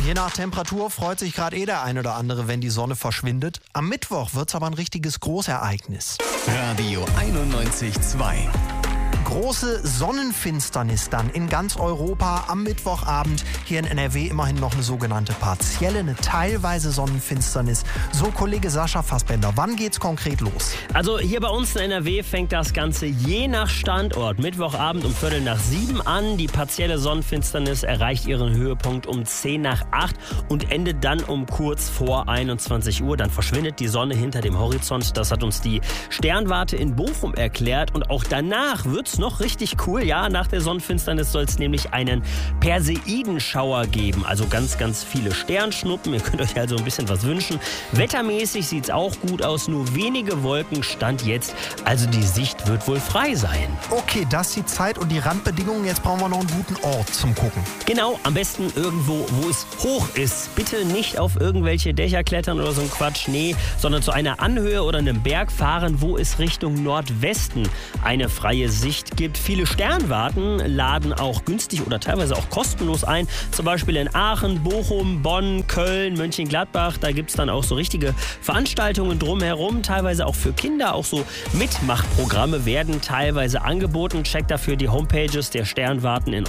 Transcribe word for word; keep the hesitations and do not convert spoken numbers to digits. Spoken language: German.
Je nach Temperatur freut sich gerade eh der ein oder andere, wenn die Sonne verschwindet. Am Mittwoch wird's aber ein richtiges Großereignis. Radio einundneunzig Komma zwei. Große Sonnenfinsternis dann in ganz Europa am Mittwochabend. Hier in N R W immerhin noch eine sogenannte partielle, eine teilweise Sonnenfinsternis. So, Kollege Sascha Fassbender, wann geht's konkret los? Also hier bei uns in N R W fängt das Ganze je nach Standort Mittwochabend um Viertel nach sieben an. Die partielle Sonnenfinsternis erreicht ihren Höhepunkt um zehn nach acht und endet dann um kurz vor einundzwanzig Uhr. Dann verschwindet die Sonne hinter dem Horizont. Das hat uns die Sternwarte in Bochum erklärt. Und auch danach wird's noch richtig cool. Ja, nach der Sonnenfinsternis soll es nämlich einen Perseidenschauer geben. Also ganz, ganz viele Sternschnuppen. Ihr könnt euch also ein bisschen was wünschen. Wettermäßig sieht es auch gut aus. Nur wenige Wolken Stand jetzt. Also die Sicht wird wohl frei sein. Okay, das ist die Zeit und die Randbedingungen. Jetzt brauchen wir noch einen guten Ort zum Gucken. Genau, am besten irgendwo, wo es hoch ist. Bitte nicht auf irgendwelche Dächer klettern oder so ein Quatsch. Nee, sondern zu einer Anhöhe oder einem Berg fahren, wo es Richtung Nordwesten eine freie Sicht gibt. Viele Sternwarten laden auch günstig oder teilweise auch kostenlos ein. Zum Beispiel in Aachen, Bochum, Bonn, Köln, Mönchengladbach. Da gibt es dann auch so richtige Veranstaltungen drumherum. Teilweise auch für Kinder. Auch so Mitmachprogramme werden teilweise angeboten. Checkt dafür die Homepages der Sternwarten in